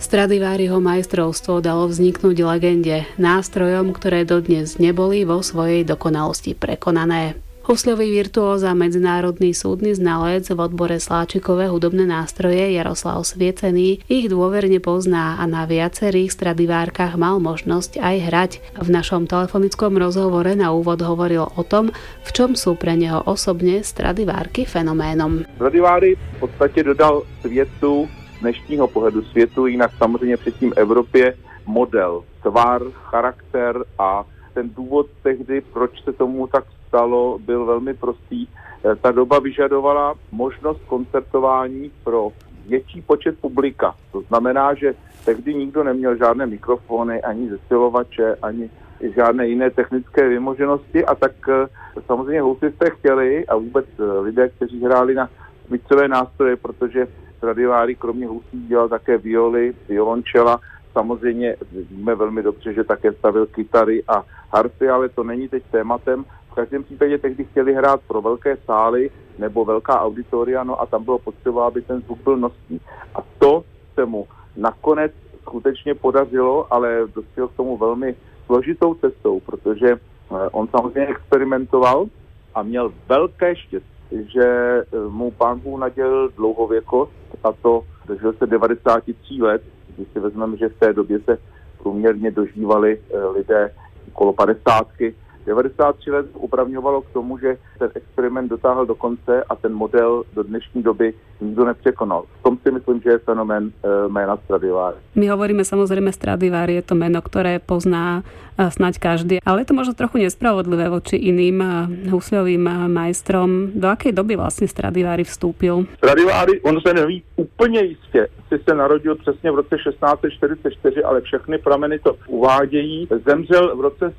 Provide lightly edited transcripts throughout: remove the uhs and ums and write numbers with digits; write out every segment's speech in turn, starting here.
Stradiváriho majstrovstvo dalo vzniknúť legende, nástrojom, ktoré dodnes neboli vo svojej dokonalosti prekonané. Husľový virtuóz a medzinárodný súdny znalec v odbore sláčikové hudobné nástroje Jaroslav Sviecený ich dôverne pozná a na viacerých Stradivárkach mal možnosť aj hrať. V našom telefonickom rozhovore na úvod hovoril o tom, v čom sú pre neho osobne Stradivárky fenoménom. Stradivári v podstatě dodal světu, dnešního pohledu světu, jinak samozřejmě předtím Evropě, model, tvar, charakter a ten důvod tehdy, proč se tomu tak stalo, byl velmi prostý. Ta doba vyžadovala možnost koncertování pro větší počet publika. To znamená, že tehdy nikdo neměl žádné mikrofony, ani zesilovače, ani žádné jiné technické vymoženosti a tak samozřejmě houslisté chtěli a vůbec lidé, kteří hráli na smyčcové nástroje, protože Stradivári kromě houslí dělal také violy, violončela. Samozřejmě víme velmi dobře, že také stavil kytary a harfy, ale to není teď tématem. V každém případě tehdy chtěli hrát pro velké sály nebo velká auditoria, no a tam bylo potřeba, aby ten zvuk byl nosný. A to se mu nakonec skutečně podařilo, ale dospěl k tomu velmi složitou cestou, protože on samozřejmě experimentoval a měl velké štěstí, že mu Pán Bůh nadělil dlouhověkost a to dožil se 93 let. Když si vezmeme, že v té době se průměrně dožívali lidé okolo 50. 93 let upravňovalo k tomu, že ten experiment dotáhl do konce a ten model do dnešní doby nikto nepřekonal. V tom si myslím, že je fenomén jména Stradivári. My hovoríme samozrejme Stradivári, je to meno, ktoré pozná snáď každý, ale je to možno trochu nespravodlivé voči iným husľovým majstrom. Do akej doby vlastne Stradivári vstúpil? Stradivári, on se neví úplně jistě, si se narodil přesně v roce 1644, ale všechny prameny to uvádějí. Zemřel v roce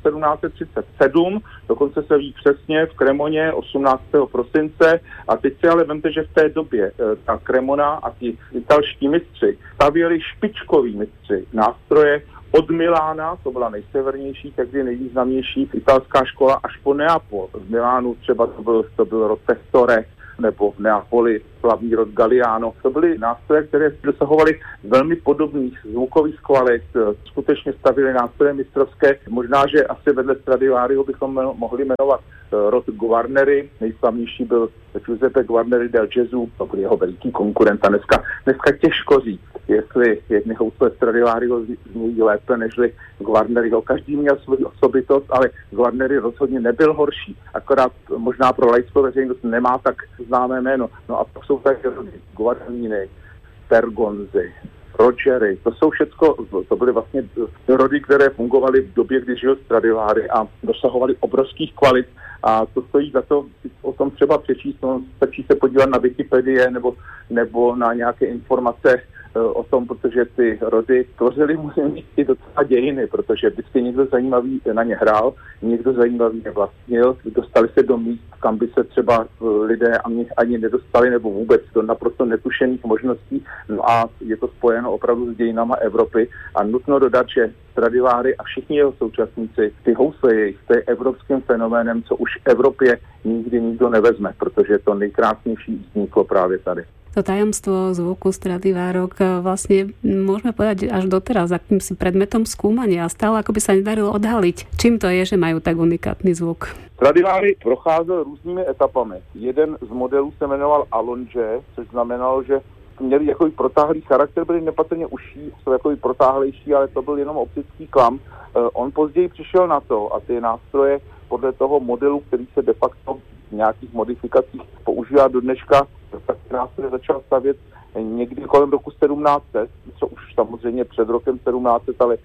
1737, dokonce se ví přesně v Kremoně 18. prosince a teď si ale vemte, že v té době ta Kremona a ti italští mistři stavěli špičkoví mistři nástroje od Milána, to byla nejsevernější, tehdy nejvýznamnější italská škola, až po Neapol. V Milánu třeba to byl rod Testore, nebo v Neapoli slavný rod Galliano. To byly nástroje, které dosahovaly velmi podobných zvukových kvalit, skutečně stavili nástroje mistrovské. Možná, že asi vedle Stradiváriho bychom mohli jmenovat rod Guarneri, nejslavnější byl Giuseppe Guarneri del Gesù, to byl jeho veliký konkurent a dneska těžko říct, jestli jedny housle Stradiváriho zní lépe nežli Guarneriho. Každý měl svou osobitost, ale Guarneri rozhodně nebyl horší, akorát možná pro laickou veřejnost nemá tak známé jméno. No a pak jsou také rody Guadagnini, Bergonzi, Rogery, to jsou všecko, to byly vlastně rody, které fungovaly v době, kdy žil Stradivári a dosahovaly obrovských kvalit a to stojí za to o tom třeba přečíst, no, stačí se podívat na Wikipedii nebo na nějaké informace o tom, protože ty rody tvořily musím říct i docela dějiny, protože vždycky někdo zajímavý na ně hrál, někdo zajímavý je vlastnil, dostali se do míst, kam by se třeba lidé ani nedostali nebo vůbec do naprosto netušených možností. No a je to spojeno opravdu s dějinama Evropy a nutno dodat, že Stradivári a všichni jeho současníci, ty housle jejich, to je evropským fenoménem, co už v Evropě nikdy nikdo nevezme, protože to nejkrásnější vzniklo právě tady. To tajomstvo zvuku Stradivárok vlastne môžeme povedať až doteraz akýmsi predmetom skúmania a stále ako by sa nedarilo odhaliť. Čím to je, že majú tak unikátny zvuk? Stradivári procházel různými etapami. Jeden z modelů se jmenoval Allonge, což znamenalo, že měli jakoby protáhlý charakter, byli nepatrně užší, jsou jakoby protáhlejší, ale to byl jenom optický klam. On později přišel na to a ty nástroje podle toho modelu, který se de facto v nějakých modifikacích používá do dneška, tak nástroje začal stavět někdy kolem roku 1700, co už samozřejmě před rokem 1700, ale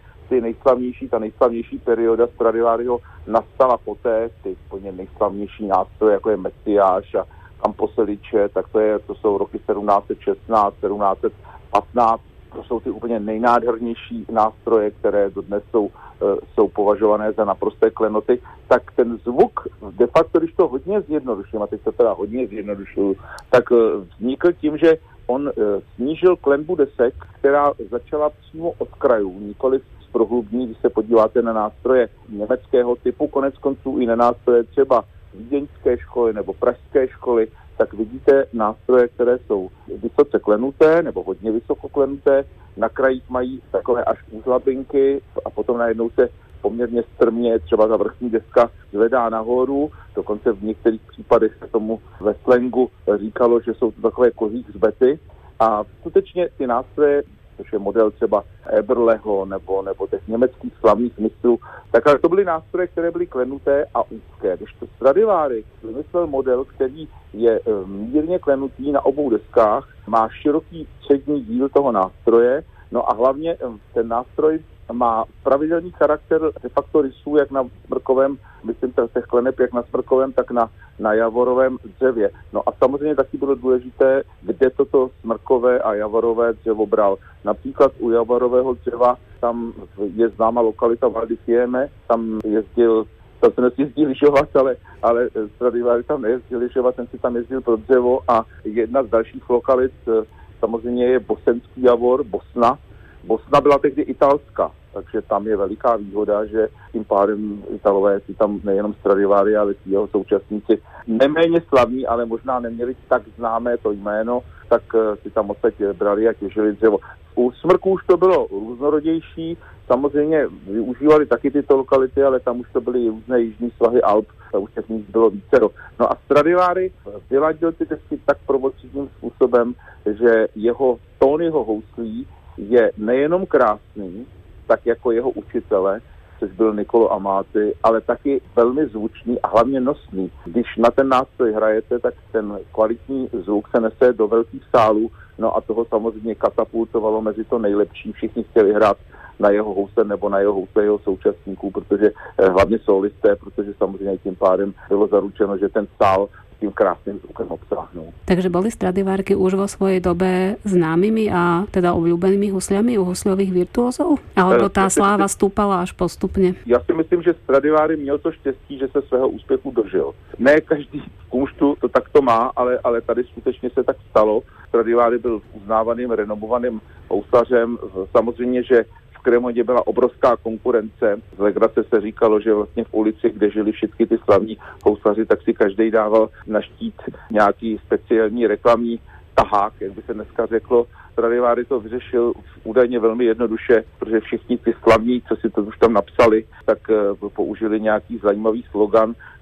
ta nejslavnější perioda Stradiváriho nastala poté, ty úplně nejslavnější nástroje, jako je Messiáš a Camposelice, tak to jsou roky 1716, 1715, to jsou ty úplně nejnádhernější nástroje, které dodnes jsou považované za naprosté klenoty, tak ten zvuk de facto, když to hodně zjednoduším, a teď to teda hodně zjednodušuju, tak vznikl tím, že on snížil klenbu desek, která začala přímo od krajů, nikoli z prohlubní, když se podíváte na nástroje německého typu, konec konců i na nástroje třeba vídeňské školy nebo pražské školy, tak vidíte nástroje, které jsou vysoce klenuté nebo hodně vysoko klenuté, na krajích mají takové až úzlabinky a potom najednou se poměrně strmě třeba ta vrchní deska zvedá nahoru, dokonce v některých případech se tomu ve slangu říkalo, že jsou to takové kozí hřbety a skutečně ty nástroje, což je model třeba Eberleho nebo těch německých slavných mistrů, tak ale to byly nástroje, které byly klenuté a úzké. Když to Stradivari vymyslel model, který je mírně klenutý na obou deskách, má široký střední díl toho nástroje, no a hlavně ten nástroj má pravidelný charakter de facto rysů, jak na smrkovém, myslím těch kleneb, jak na smrkovém, tak na javorovém dřevě. No a samozřejmě taky bylo důležité, kde toto smrkové a javorové dřevo bral. Například u javorového dřeva tam je známá lokalita Val di Fiemme, tam se nesjezdí lyžovat, ale Stradivari tam nejezdil lyžovat, ten si tam jezdil pro dřevo a jedna z dalších lokalit samozřejmě je bosenský javor, Bosna. Bosna byla tehdy italská, takže tam je veliká výhoda, že tím pádem Italové si tam nejenom Stradivari, ale i jeho současníci neméně slavní, ale možná neměli tak známé to jméno, tak si tam odsaď brali a těžili dřevo. U smrků už to bylo různorodější, samozřejmě využívali taky tyto lokality, ale tam už to byly různé jižní svahy Alp, už těch míst bylo vícero. No a Stradivari vyladil ty desky tak provocitním způsobem, že tón jeho houslí je nejenom krásný, tak jako jeho učitele, což byl Niccolo Amati, ale taky velmi zvučný a hlavně nosný. Když na ten nástroj hrajete, tak ten kvalitní zvuk se nese do velkých sálů, no a toho samozřejmě katapultovalo mezi to nejlepší. Všichni chtěli hrát na jeho housle nebo na jeho housle jeho současníků, protože hlavně solisté, protože samozřejmě tím pádem bylo zaručeno, že ten sál tým krásnym zvukom obsáhnou. Takže boli Stradivárky už vo svojej dobe známymi a teda obľúbenými husľami u husľových virtuózov? Alebo tá sláva stúpala až postupne? Já si myslím, že Stradivari měl to štěstí, že se svého úspěchu dožil. Ne každý v kumštu to takto má, ale tady skutečně se tak stalo. Stradivari byl uznávaným, renomovaným houslařem. Samozřejmě, že v Kremondě byla obrovská konkurence. Z legrace se říkalo, že vlastně v ulici, kde žili všichni ty slavní houslaři, tak si každý dával na štít nějaký speciální reklamní tahák, jak by se dneska řeklo. Stradivari to vyřešil údajně velmi jednoduše, protože všichni ty slavní, co si to už tam napsali, tak použili nějaký zajímavý slogan